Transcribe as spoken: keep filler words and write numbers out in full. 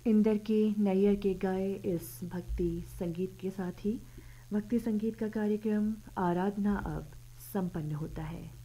इंदर के नैयर के गाए इस भक्ति संगीत के साथ ही भक्ति संगीत का कार्यक्रम आराधना अब संपन्न होता है।